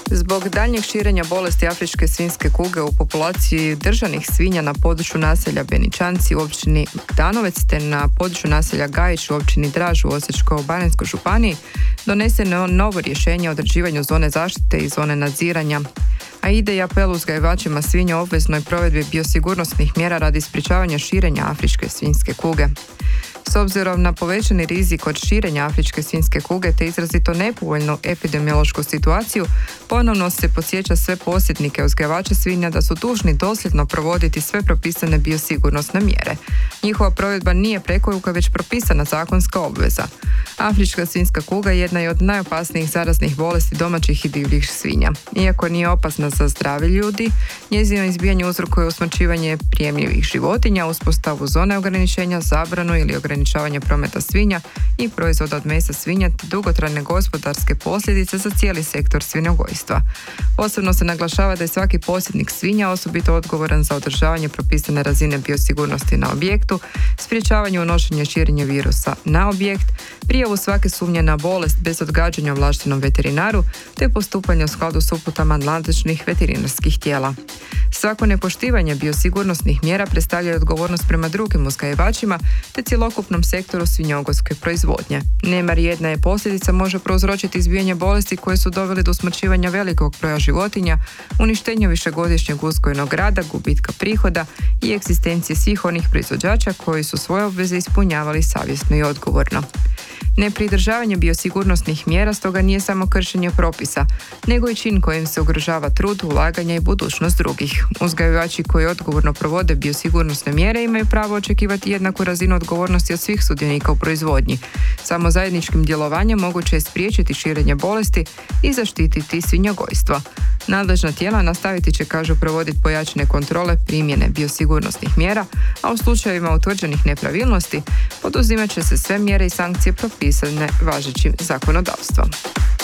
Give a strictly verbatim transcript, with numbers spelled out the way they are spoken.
Zbog daljnjeg širenja bolesti afričke svinjske kuge u populaciji držanih svinja na području naselja Beničanci u općini Bogdanovec te na području naselja Gajić u općini Draž u Osječko-baranjskoj županiji doneseno je novo rješenje o određivanju zone zaštite i zone nadziranja, a ide i apel uzgajivačima svinja o obveznoj provedbi biosigurnosnih mjera radi sprječavanja širenja afričke svinjske kuge. S obzirom na povećani rizik od širenja afričke svinjske kuge te izrazito nepovoljnu epidemiološku situaciju, ponovno se podsjeća sve posjednike uzgajivača svinja da su dužni dosljedno provoditi sve propisane biosigurnosne mjere. Njihova provedba nije preporuka već propisana zakonska obveza. Afrička svinjska kuga jedna je od najopasnijih zaraznih bolesti domaćih i divljih svinja. Iako nije opasna za zdravlje ljudi, njezino izbijanje uzrokuje usmrćivanje prijemljivih životinja, uspostavu zone ograničenja, zabranu ili ograničavanje prometa svinja i proizvoda od mesa svinja te dugotrajne gospodarske posljedice za cijeli sektor svinjogojstva. Posebno se naglašava da je svaki posjednik svinja osobito odgovoran za održavanje propisane razine biosigurnosti na objektu, sprječavanje unošenja i širenja virusa na objekt, prijavu svake sumnje na bolest bez odgađanja ovlaštenom veterinaru te postupanje u skladu s uputama nadležnih veterinarskih tijela. Svako nepoštivanje biosigurnosnih mjera predstavlja odgovornost prema drugim uzgajivačima te cjelokupnom sektoru svinjogojske proizvodnje. Nemar jedna je posljedica može prouzročiti izbijanje bolesti koje su doveli do usmrćivanja velikog broja životinja, uništenja višegodišnjeg uzgojnog rada, gubitka prihoda i egzistencije svih onih proizvođača koji su svoje obveze ispunjavali savjesno i odgovorno. Nepridržavanje biosigurnosnih mjera stoga nije samo kršenje propisa, nego i čin kojim se ugrožava trud, ulaganja i budućnost drugih. Uzgajivači koji odgovorno provode biosigurnosne mjere imaju pravo očekivati jednaku razinu odgovornosti od svih sudionika u proizvodnji. Samo zajedničkim djelovanjem moguće je spriječiti širenje bolesti i zaštititi svinjogojstvo. Nadležna tijela nastaviti će, kažu, provoditi pojačane kontrole primjene biosigurnosnih mjera, a u slučajevima utvrđenih nepravilnosti poduzimat će se sve mjere i sankcije propisane važećim zakonodavstvom.